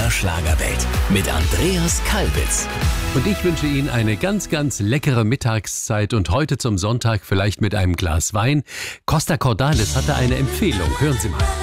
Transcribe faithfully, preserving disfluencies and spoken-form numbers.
der Schlagerwelt mit Andreas Kalbitz. Und ich wünsche Ihnen eine ganz, ganz leckere Mittagszeit und heute zum Sonntag vielleicht mit einem Glas Wein. Costa Cordalis hatte eine Empfehlung. Hören Sie mal.